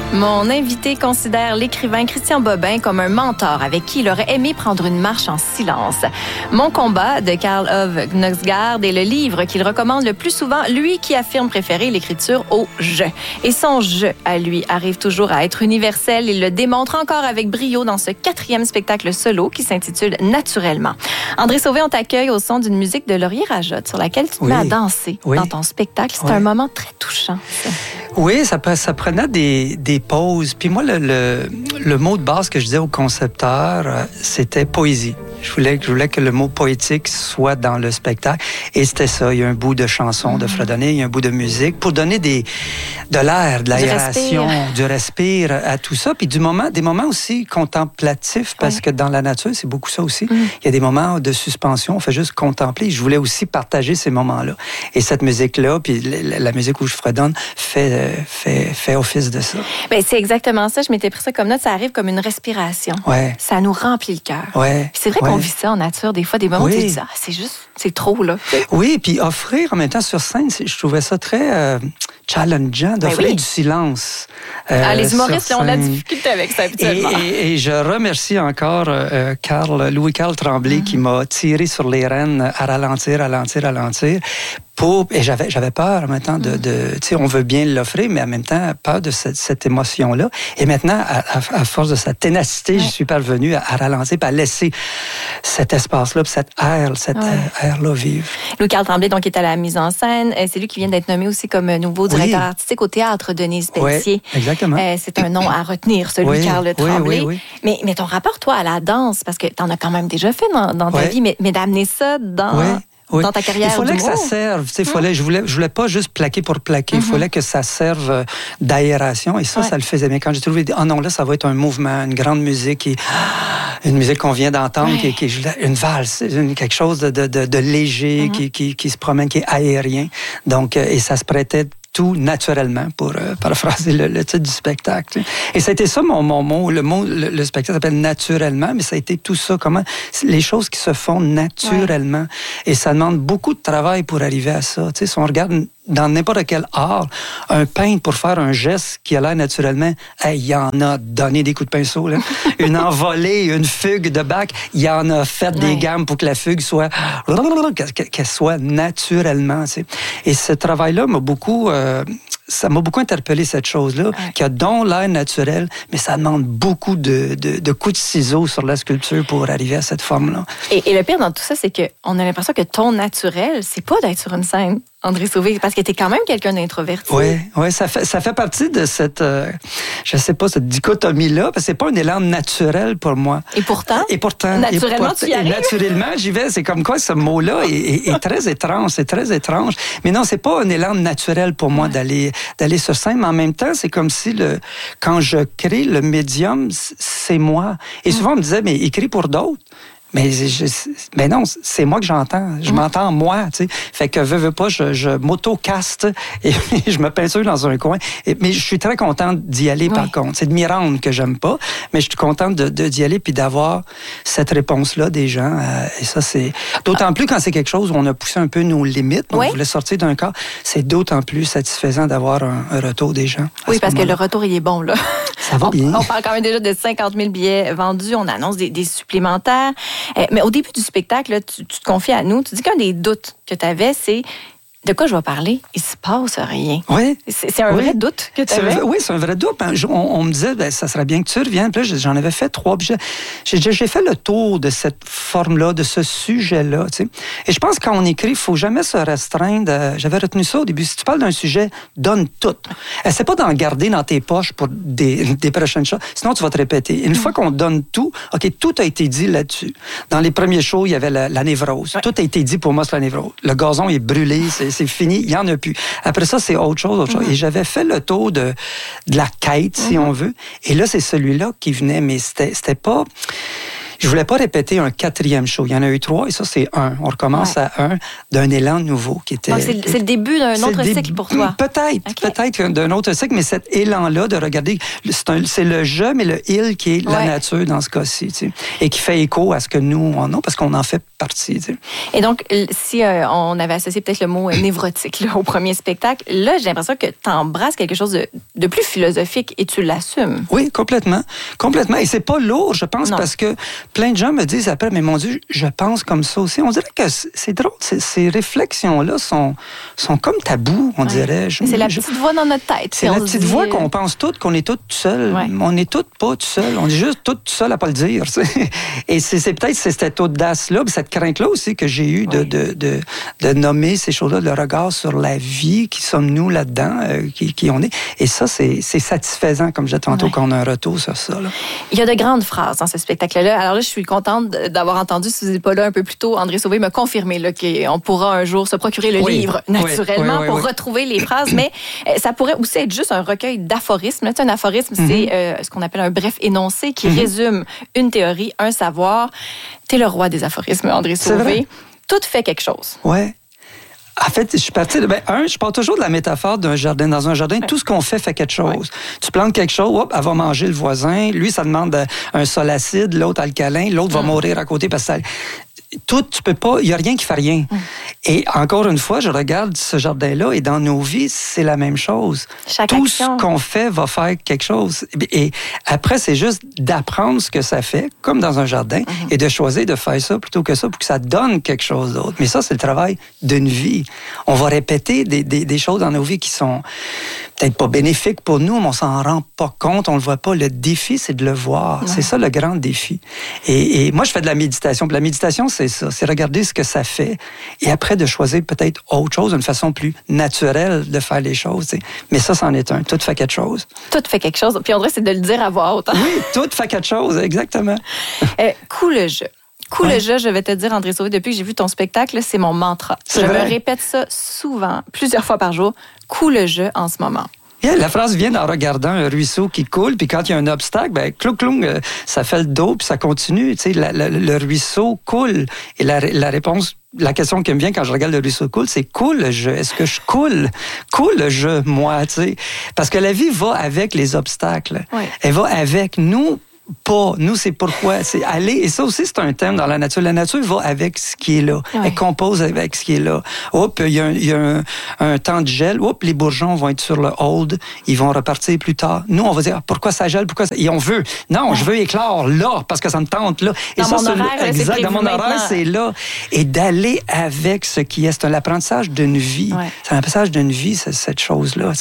Mon invité considère l'écrivain Christian Bobin comme un mentor avec qui il aurait aimé prendre une marche en silence. Mon combat de Karl Ove Knausgaard est le livre qu'il recommande le plus souvent, lui qui affirme préférer l'écriture au « je ». Et son « je » à lui arrive toujours à être universel. Il le démontre encore avec brio dans ce 4e spectacle solo qui s'intitule « Naturellement ». André Sauvé, on t'accueille au son d'une musique de Laurier Rajotte sur laquelle tu te mets à danser dans ton spectacle. C'est un moment très touchant. Ça. Oui, ça prenait des pauses. Puis moi, le mot de base que je disais au concepteur, c'était poésie. Je voulais que le mot poétique soit dans le spectacle. Et c'était ça. Il y a un bout de chanson de fredonner, il y a un bout de musique pour donner de l'air, de l'aération, du respire à tout ça. Puis des moments aussi contemplatifs, parce que dans la nature, c'est beaucoup ça aussi. Il y a des moments de suspension, on fait juste contempler. Je voulais aussi partager ces moments-là. Et cette musique-là, puis la musique où je fredonne, fait office de ça. Bien, c'est exactement ça. Je m'étais pris ça comme note. Ça arrive comme une respiration. Ouais. Ça nous remplit le cœur. Ouais. C'est vrai qu'on vit ça en nature. Des fois, des moments où tu dis, c'est trop, là. Oui, puis offrir en même temps sur scène, je trouvais ça très challengeant d'offrir du silence. Les humoristes ont de la difficulté avec ça, habituellement. Et je remercie encore Louis-Carl Tremblay qui m'a tiré sur les rênes à ralentir. Et j'avais peur en même temps tu sais, on veut bien l'offrir, mais en même temps, peur de cette émotion-là. Et maintenant, à force de sa ténacité, je suis parvenu à ralentir, puis à laisser cet espace-là, puis cet air-là vivre. Louis-Carl Tremblay, donc, est à la mise en scène. C'est lui qui vient d'être nommé aussi comme nouveau directeur artistique au Théâtre Denise Pelletier. Oui, exactement. C'est un nom à retenir, celui Louis-Carl Tremblay. Oui. Mais ton rapport, toi, à la danse, parce que tu en as quand même déjà fait dans ta vie, mais d'amener ça dans... Oui. Dans ta carrière. Il fallait que ça serve. Je voulais pas juste plaquer pour plaquer. Il fallait que ça serve d'aération. Et ça le faisait bien. Quand j'ai trouvé, non, là, ça va être un mouvement, une grande musique, une musique qu'on vient d'entendre, qui est une valse, quelque chose de léger, qui se promène, qui est aérien. Donc, et ça se prêtait tout naturellement, pour paraphraser le titre du spectacle. Et ça a été ça mon mot. Le spectacle s'appelle Naturellement, mais ça a été tout ça. Comment les choses qui se font naturellement. Et ça demande beaucoup de travail pour arriver à ça. Tu sais, si on regarde dans n'importe quel art, un peintre pour faire un geste qui a l'air naturellement, il y en a donné des coups de pinceau, là. Une envolée, une fugue de Bach, il y en a fait des gammes pour que la fugue soit qu'elle soit naturellement. Tu sais. Et ce travail-là m'a beaucoup interpellé, cette chose-là, qui a donc l'air naturel, mais ça demande beaucoup de coups de ciseaux sur la sculpture pour arriver à cette forme-là. Et le pire dans tout ça, c'est qu'on a l'impression que ton naturel, c'est pas d'être sur une scène, André Sauvé, parce que t'es quand même quelqu'un d'introverti. Oui, ça fait partie de cette, cette dichotomie-là, parce que c'est pas un élan naturel pour moi. Et pourtant, naturellement, tu y arrives. Naturellement, j'y vais. C'est comme quoi ce mot-là est très étrange. C'est très étrange. Mais non, c'est pas un élan naturel pour moi d'aller sur scène, mais en même temps, c'est comme si quand je crée, le médium, c'est moi. Et souvent, on me disait, mais écris pour d'autres. Mais non, c'est moi que j'entends. Je m'entends moi, tu sais. Fait que veux pas, je m'auto-caste et je me peinture dans un coin. Mais je suis très contente d'y aller, par contre. C'est de m'y rendre que j'aime pas, mais je suis contente d'y aller puis d'avoir cette réponse-là des gens. Et ça, c'est d'autant plus quand c'est quelque chose où on a poussé un peu nos limites. On voulait sortir d'un corps. C'est d'autant plus satisfaisant d'avoir un retour des gens. Oui, parce que le retour, il est bon, là. Ça va bien. On parle quand même déjà de 50 000 billets vendus. On annonce des supplémentaires. Mais au début du spectacle, là, tu te confies à nous. Tu dis qu'un des doutes que tu avais, c'est de quoi je vais parler? Il se passe rien. Oui. C'est un vrai doute que tu avais? Oui, c'est un vrai doute. On me disait, ça serait bien que tu reviennes. Puis là, j'en avais fait 3. J'ai fait le tour de cette forme-là, de ce sujet-là. Tu sais. Et je pense que quand on écrit, il ne faut jamais se restreindre. J'avais retenu ça au début. Si tu parles d'un sujet, donne tout. Essaie pas d'en garder dans tes poches pour des prochaines choses. Sinon, tu vas te répéter. Une fois qu'on donne tout, OK, tout a été dit là-dessus. Dans les premiers shows, il y avait la névrose. Tout a été dit pour moi sur la névrose. Le gazon est brûlé, c'est fini, il n'y en a plus. Après ça, c'est autre chose. Et j'avais fait le tour de la quête, si on veut. Et là, c'est celui-là qui venait, mais c'était pas... Je voulais pas répéter un 4e show. Il y en a eu 3 et ça, c'est 1. On recommence à 1 d'un élan nouveau qui était... Donc, c'est le début d'un autre cycle pour toi. Peut-être d'un autre cycle, mais cet élan-là de regarder, c'est le je, mais le il qui est la nature dans ce cas-ci, tu sais, et qui fait écho à ce que nous, on a, parce qu'on en fait partie. Tu sais. Et donc, si on avait associé peut-être le mot névrotique là, au premier spectacle, là, j'ai l'impression que tu embrasses quelque chose de plus philosophique et tu l'assumes. Oui, complètement. Complètement. Et c'est pas lourd, je pense, parce que plein de gens me disent après, mais mon Dieu, je pense comme ça aussi. On dirait que c'est drôle, ces réflexions-là sont comme tabous, on dirait. C'est la petite voix dans notre tête. C'est la petite voix qu'on pense toutes, qu'on est toutes seules. Ouais. On n'est toutes pas toutes seules. On est juste toutes seules à pas le dire. Et c'est peut-être cette audace-là, cette crainte-là aussi que j'ai eue de nommer ces choses-là, le regard sur la vie, qui sommes-nous là-dedans, qui on est. Et ça, c'est satisfaisant, comme je disais tantôt, qu'on a un retour sur ça. Là. Il y a de grandes phrases dans ce spectacle-là. Alors là, je suis contente d'avoir entendu, si vous n'êtes pas là un peu plus tôt, André Sauvé me confirmer qu'on pourra un jour se procurer le livre, naturellement, pour retrouver les phrases. Mais ça pourrait aussi être juste un recueil d'aphorismes. Là, un aphorisme, c'est ce qu'on appelle un bref énoncé qui résume une théorie, un savoir. T'es le roi des aphorismes, André Sauvé. Tout fait quelque chose. Ouais. En fait, je suis parti je pars toujours de la métaphore d'un jardin. Dans un jardin, tout ce qu'on fait quelque chose. Ouais. Tu plantes quelque chose, hop, elle va manger le voisin. Lui, ça demande un sol acide, l'autre alcalin, l'autre va mourir à côté parce que ça... Tout, tu peux pas, il n'y a rien qui fait rien. Et encore une fois, je regarde ce jardin-là et dans nos vies, c'est la même chose. Tout ce qu'on fait va faire quelque chose. Et après, c'est juste d'apprendre ce que ça fait, comme dans un jardin, et de choisir de faire ça plutôt que ça pour que ça donne quelque chose d'autre. Mais ça, c'est le travail d'une vie. On va répéter des choses dans nos vies qui sont peut-être pas bénéfiques pour nous, mais on s'en rend pas compte, on le voit pas. Le défi, c'est de le voir. Ouais. C'est ça le grand défi. Et moi, je fais de la méditation. Puis la méditation, c'est ça, c'est regarder ce que ça fait et après de choisir peut-être autre chose, une façon plus naturelle de faire les choses. T'sais. Mais ça, c'en est un. Tout fait quelque chose. Tout fait quelque chose. Puis André, c'est de le dire à voix haute. Hein? Oui, tout fait quelque chose, exactement. Cool jeu. Cool jeu, je vais te dire, André Sauvé, depuis que j'ai vu ton spectacle, c'est mon mantra. Je me répète ça souvent, plusieurs fois par jour. Cool jeu en ce moment. Yeah, la phrase vient en regardant un ruisseau qui coule, puis quand il y a un obstacle, clou-clou, ça fait le dos, puis ça continue. Tu sais, le ruisseau coule. Et la réponse, la question qui me vient quand je regarde le ruisseau coule, c'est coule je. Est-ce que je coule? Coule je, moi, tu sais. Parce que la vie va avec les obstacles. Oui. Elle va avec nous. Pas. Nous, c'est pourquoi. C'est aller. Et ça aussi, c'est un thème dans la nature. La nature va avec ce qui est là. Oui. Elle compose avec ce qui est là. Hop, il y a un temps de gel. Hop, les bourgeons vont être sur le hold. Ils vont repartir plus tard. Nous, on va dire, pourquoi ça gèle? Pourquoi ça... Et on veut. Non, je veux éclore là, parce que ça me tente là. Et dans ça, mon horaire, exact. Dans mon horaire, c'est là. Et d'aller avec ce qui est. C'est un apprentissage d'une vie. Ouais. C'est un apprentissage d'une vie, cette chose-là.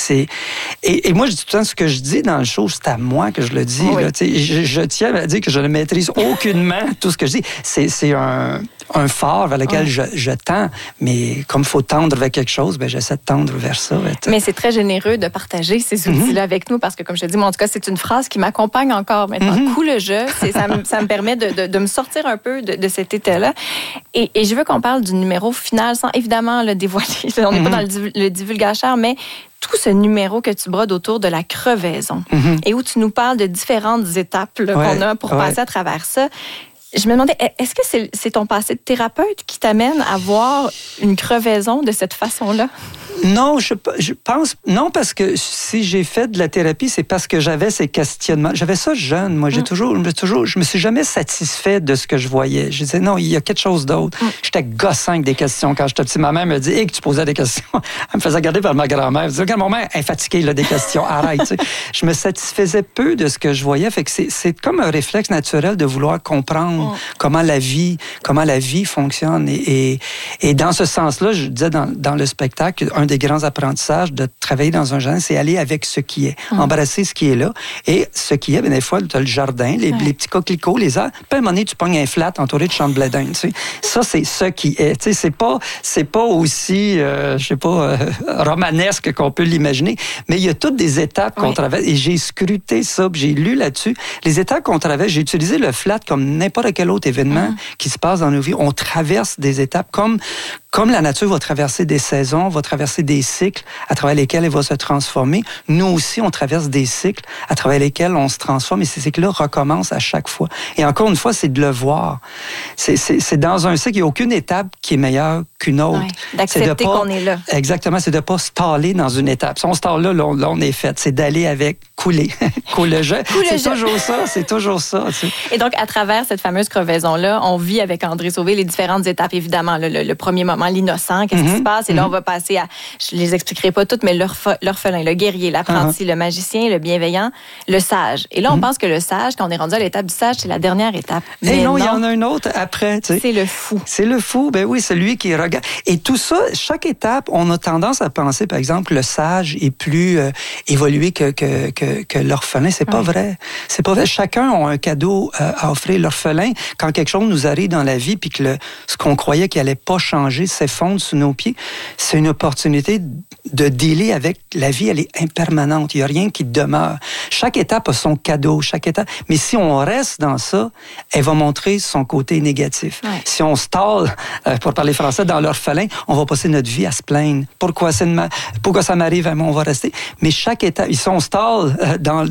Et moi, je dis tout le temps ce que je dis dans le show, c'est à moi que je le dis. Oui. Là, je tiens à dire que je ne maîtrise aucunement tout ce que je dis. C'est un phare vers lequel je tends, mais comme il faut tendre vers quelque chose, j'essaie de tendre vers ça. Mais c'est très généreux de partager ces outils-là avec nous, parce que, comme je te dis, moi, en tout cas, c'est une phrase qui m'accompagne encore maintenant. Cool jeu, ça me permet de me sortir un peu de cet état-là. Et je veux qu'on parle du numéro final, sans évidemment le dévoiler. On n'est pas dans le divulgateur, mais tout ce numéro que tu brodes autour de la crevaison et où tu nous parles de différentes étapes qu'on a pour passer à travers ça. Je me demandais, est-ce que c'est ton passé de thérapeute qui t'amène à voir une crevaison de cette façon-là? Non, je pense... Non, parce que si j'ai fait de la thérapie, c'est parce que j'avais ces questionnements. J'avais ça jeune, moi. Je me suis jamais satisfait de ce que je voyais. Je disais, non, il y a quelque chose d'autre. J'étais gossant avec des questions. Quand j'étais petit, ma mère me dit, que tu posais des questions. Elle me faisait regarder par ma grand-mère. Elle me disait, regarde, mon mère est fatiguée là, des questions. Arrête. Tu sais. Je me satisfaisais peu de ce que je voyais. Fait que c'est comme un réflexe naturel de vouloir comprendre comment la vie fonctionne. Et dans ce sens-là, je disais dans le spectacle, un des grands apprentissages de travailler dans un jardin, c'est aller avec ce qui est, embrasser ce qui est là. Et ce qui est, des fois, tu as le jardin, les petits coquelicots, les arbres. Puis à un moment donné, tu pognes un flat entouré de champs de blé d'Inde. Tu sais. Ça, c'est ce qui est. Tu sais, c'est pas aussi, romanesque qu'on peut l'imaginer, mais il y a toutes des étapes qu'on traverse. Et j'ai scruté ça, puis j'ai lu là-dessus. Les étapes qu'on traverse, j'ai utilisé le flat comme n'importe quel autre événement qui se passe dans nos vies, on traverse des étapes comme la nature va traverser des saisons, va traverser des cycles à travers lesquels elle va se transformer. Nous aussi, on traverse des cycles à travers lesquels on se transforme et ces cycles-là recommencent à chaque fois. Et encore une fois, c'est de le voir. C'est dans un cycle, il n'y a aucune étape qui est meilleure qu'une autre. Ouais, d'accepter qu'on est là. Exactement, c'est de ne pas staller dans une étape. Si on stalle là, on est fait. C'est d'aller avec couler. Couler. C'est toujours ça. Tu sais. Et donc, à travers cette fameuse crevaison-là, on vit avec André Sauvé les différentes étapes, évidemment. Le premier moment, l'innocent, qu'est-ce qui se passe? Et là, on va passer à, je les expliquerai pas toutes, mais l'orphelin, le guerrier, l'apprenti, le magicien, le bienveillant, le sage. Et là, on pense que le sage, quand on est rendu à l'étape du sage, c'est la dernière étape. Mais non, il y en a une autre après. Tu sais. C'est le fou. C'est le fou, ben oui, celui qui regarde. Et tout ça, chaque étape, on a tendance à penser, par exemple, le sage est plus évolué que l'orphelin. C'est pas vrai. C'est pas vrai. Chacun a un cadeau à offrir. L'orphelin, quand quelque chose nous arrive dans la vie, puis que ce qu'on croyait qu'il allait pas changer s'effondre sous nos pieds, c'est une opportunité de dealer avec la vie. Elle est impermanente. Il y a rien qui demeure. Chaque étape a son cadeau. Chaque étape. Mais si on reste dans ça, elle va montrer son côté négatif. Ouais. Si on stalle, pour parler français, dans l'orphelin, on va passer notre vie à se plaindre. Pourquoi ça m'arrive à moi? On va rester. Mais chaque étape, si on stalle dans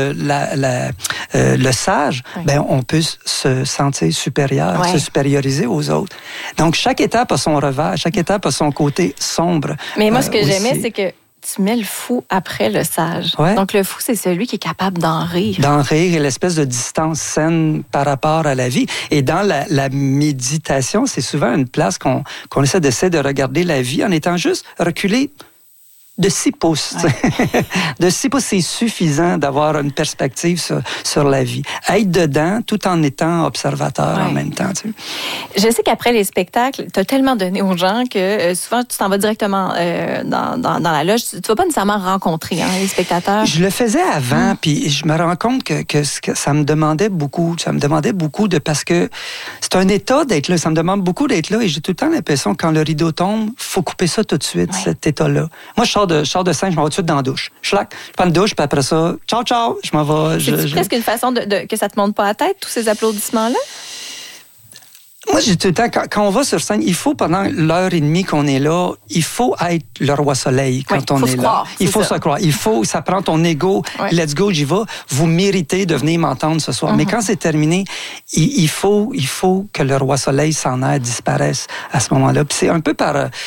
le sage, ben on peut se sentir supérieur, se supérioriser aux autres. Donc, chaque étape a son revers, chaque étape a son côté sombre. Mais moi, ce que j'aimais, c'est que tu mets le fou après le sage. Ouais. Donc, le fou, c'est celui qui est capable d'en rire. D'en rire et l'espèce de distance saine par rapport à la vie. Et dans la méditation, c'est souvent une place qu'on essaie de regarder la vie en étant juste reculé de 6 pouces. Ouais. De 6 pouces, c'est suffisant d'avoir une perspective sur la vie. Être dedans tout en étant observateur en même temps. Tu sais. Je sais qu'après les spectacles, tu as tellement donné aux gens que souvent, tu t'en vas directement dans la loge. Tu ne vas pas nécessairement rencontrer les spectateurs. Je le faisais avant, puis je me rends compte que ça me demandait beaucoup. Ça me demandait beaucoup parce que c'est un état d'être là. Ça me demande beaucoup d'être là et j'ai tout le temps l'impression que quand le rideau tombe, il faut couper ça tout de suite, cet état-là. Moi, je sors de scène, je m'en vais tout de suite dans la douche. Je prends une douche, puis après ça, ciao, je m'en vais. C'est presque une façon que ça te monte pas à la tête, tous ces applaudissements-là? Moi, j'ai tout le temps, quand on va sur scène, il faut, pendant l'heure et demie qu'on est là, il faut être le roi soleil quand on est là. Il faut se croire. Ça prend ton ego. Let's go, j'y vais. Vous méritez de venir m'entendre ce soir. Mais quand c'est terminé, il faut que le roi soleil s'en aille, disparaisse à ce moment-là. Puis c'est un peu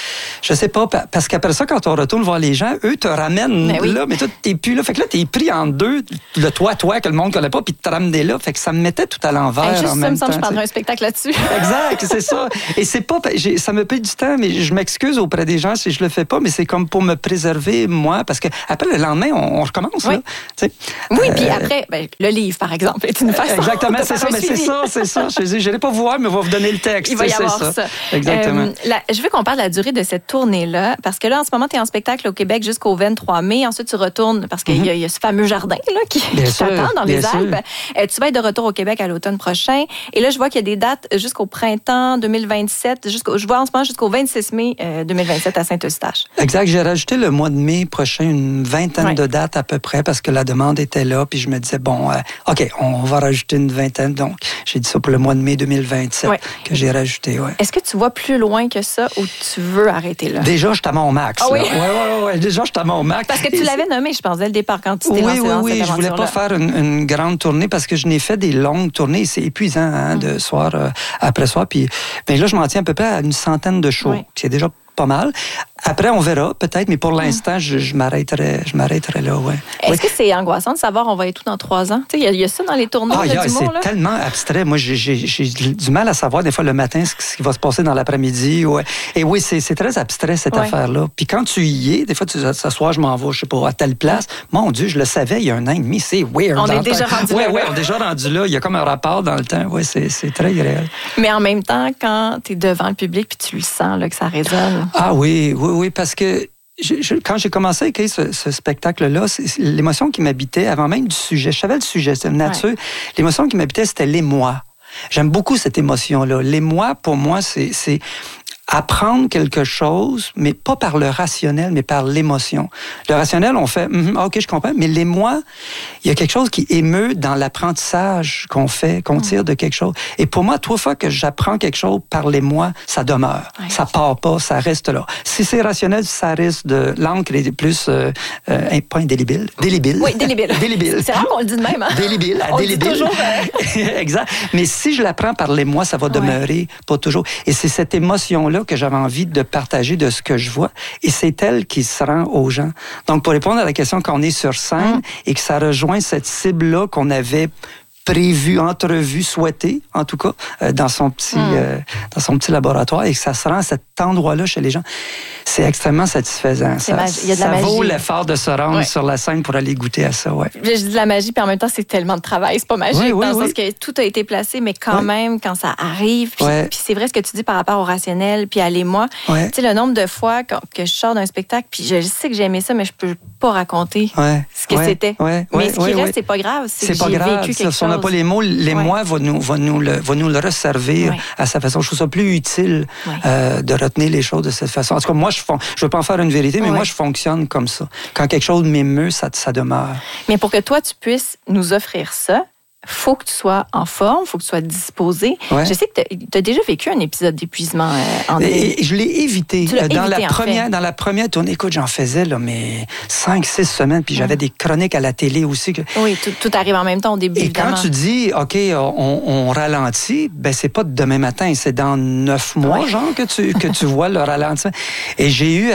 je sais pas, parce qu'après ça, quand on retourne voir les gens, eux te ramènent là, mais toi, t'es plus là. Fait que là, t'es pris en deux, le toi, que le monde connaît pas, puis te ramener là. Fait que ça me mettait tout à l'envers juste en même temps. Juste ça, je prendrais un spectacle là-dessus. Exact, c'est ça. Et c'est pas, ça me paye du temps, mais je m'excuse auprès des gens si je le fais pas, mais c'est comme pour me préserver, moi, parce que après, le lendemain, on recommence, là. Oui, puis après, le livre, par exemple, est une façon. Exactement, c'est ça, mais c'est ça. Je n'irai pas vous voir, mais on va vous donner le texte. Il va y avoir ça. Exactement. Je veux qu'on parle de la durée de cette tournée-là, parce que là, en ce moment, tu es en spectacle au Québec jusqu'au 23 mai. Ensuite, tu retournes, parce qu'il y a ce fameux jardin là, qui t'attend dans les Alpes. Tu vas être de retour au Québec à l'automne prochain. Et là, je vois qu'il y a des dates jusqu'au printemps 2027, je vois en ce moment jusqu'au 26 mai 2027 à Saint-Eustache. Exact. J'ai rajouté le mois de mai prochain une vingtaine de dates à peu près parce que la demande était là. Puis je me disais, bon, OK, on va rajouter une vingtaine. Donc, j'ai dit ça pour le mois de mai 2027 que j'ai rajouté. Ouais. Est-ce que tu vois plus loin que ça ou tu veux arrêter là? Déjà, je suis à mon max. Ah oui? Oui. Déjà, je suis à mon max. Parce que tu l'avais nommé, je pense, dès le départ, quand tu t'es lancé dans cette aventure-là. Je voulais pas faire une grande tournée parce que je n'ai fait des longues tournées. C'est épuisant de soir après soir. Puis là, je m'en tiens à peu près à une centaine de shows. C'est déjà pas mal. Après, on verra, peut-être, mais pour l'instant, je m'arrêterai là, ouais. Est-ce que c'est angoissant de savoir on va être où dans 3 ans? Il y a ça dans les tournées d'humour, c'est tellement abstrait. Moi, j'ai du mal à savoir, des fois, le matin, ce qui va se passer dans l'après-midi. Ouais. Et oui, c'est très abstrait, cette affaire-là. Puis quand tu y es, des fois, tu dis, ce soir, je m'en vais, je sais pas, à telle place. Mon Dieu, je le savais il y a 1 an et demi. C'est weird. On est déjà rendu là. Oui, on est déjà rendu là. Il y a comme un rapport dans le temps. Oui, c'est très irréel. Mais en même temps, quand tu es devant le public puis tu le sens, là, que ça résonne. Ah oui, parce que quand j'ai commencé à écrire ce spectacle-là, l'émotion qui m'habitait, avant même du sujet, je savais le sujet, c'était une nature, l'émotion qui m'habitait, c'était l'émoi. J'aime beaucoup cette émotion-là. L'émoi, pour moi, c'est apprendre quelque chose, mais pas par le rationnel, mais par l'émotion. Le rationnel, on fait, OK, je comprends, mais l'émoi, il y a quelque chose qui émeut dans l'apprentissage qu'on fait, qu'on tire de quelque chose. Et pour moi, trois fois que j'apprends quelque chose par l'émoi, ça demeure. Ouais. Ça part pas, ça reste là. Si c'est rationnel, ça risque de... L'encre est plus... pas indélébile. Délébile. Oui, délébile. Délébile. C'est rare qu'on le dit de même, hein? Délébile, on délébile. Dit toujours, Exact. Mais si je l'apprends par l'émoi, ça va demeurer, pas toujours. Et c'est cette émotion-là que j'avais envie de partager de ce que je vois. Et c'est elle qui se rend aux gens. Donc, pour répondre à la question qu'on est sur scène et que ça rejoint cette cible-là qu'on avait prévu, entrevu, souhaité, en tout cas, dans son petit laboratoire, et que ça se rend à cet endroit-là chez les gens, c'est extrêmement satisfaisant. Il y a de la magie. Ça vaut l'effort de se rendre sur la scène pour aller goûter à ça. Ouais. Je dis de la magie, puis en même temps, c'est tellement de travail. C'est pas magique, dans le sens que tout a été placé, mais quand même, quand ça arrive, puis c'est vrai ce que tu dis par rapport au rationnel, puis à l'émoi. Tu sais, le nombre de fois que je sors d'un spectacle, puis je sais que j'ai aimé ça, mais je peux pas raconter ce que c'était. Mais ce qui reste, c'est pas grave. C'est que j'ai vécu quelque chose. On n'a pas les mots. L'émoi va nous le resservir à sa façon. Je trouve ça plus utile de retenir les choses de cette façon. En tout cas, moi, je ne veux pas en faire une vérité, mais moi, je fonctionne comme ça. Quand quelque chose m'émeut, ça demeure. Mais pour que toi, tu puisses nous offrir ça, faut que tu sois en forme, faut que tu sois disposé. Je sais que tu as déjà vécu un épisode d'épuisement, André. Et je l'ai évité. Dans la première tournée, écoute, j'en faisais mais 5-6 semaines, puis j'avais des chroniques à la télé aussi. Oui, tout arrive en même temps au début, évidemment. Et quand tu dis, OK, on ralentit, ben c'est pas demain matin, c'est dans 9 mois, genre, que tu vois le ralentissement. Et j'ai eu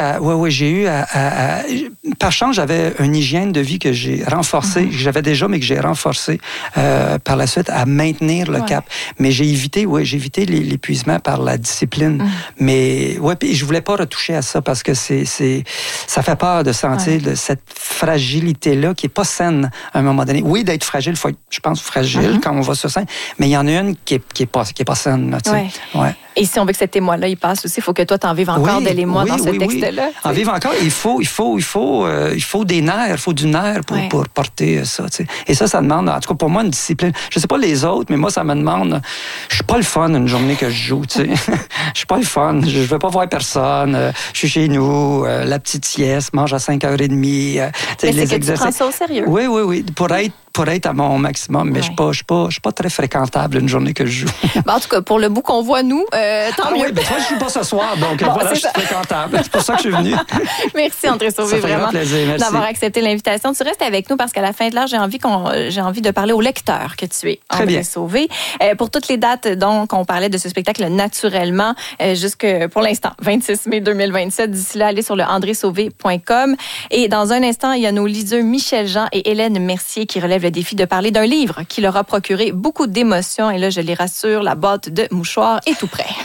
par chance, j'avais une hygiène de vie que j'ai renforcée, que j'avais déjà, mais que j'ai renforcée par la suite à maintenir le cap. Mais j'ai évité l'épuisement par la discipline. Mais puis je voulais pas retoucher à ça parce que ça fait peur de sentir cette fragilité-là qui est pas saine à un moment donné. Oui, d'être fragile, faut être, je pense, fragile quand on va sur scène, mais il y en a une qui est pas saine. Là, Et si on veut que cet émoi-là, il passe aussi, il faut que toi, t'en vives encore de l'émoi dans ce texte-là. En vivre encore, il faut des nerfs, il faut du nerf pour porter ça. T'sais. Et ça demande, en tout cas pour moi, une discipline. Je sais pas les autres, mais moi, ça me demande... Je suis pas le fun une journée que je joue. Je suis pas le fun. Je veux pas voir personne. Je suis chez nous, la petite sieste, mange à 5h30. Mais c'est que tu prends ça au sérieux. Oui. Pour être à mon maximum, mais je suis pas très fréquentable une journée que je joue. En tout cas, pour le bout qu'on voit, nous, tant mieux. Oui, mais toi, je joue pas ce soir, donc voilà, je suis fréquentable. C'est pour ça que je suis venu. Merci, André Sauvé, vraiment, d'avoir accepté l'invitation. Tu restes avec nous parce qu'à la fin de l'heure, j'ai envie de parler au lecteur que tu es, André Sauvé. Pour toutes les dates, donc, on parlait de ce spectacle naturellement, jusque pour l'instant, 26 mai 2027. D'ici là, allez sur le andresauvé.com. Et dans un instant, il y a nos leaders Michel Jean et Hélène Mercier qui relèvent le défi de parler d'un livre qui leur a procuré beaucoup d'émotions. Et là, je les rassure, la boîte de mouchoirs est tout prêt.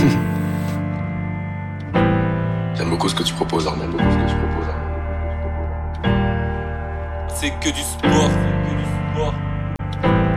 J'aime beaucoup ce que tu proposes, Armand. C'est que du sport.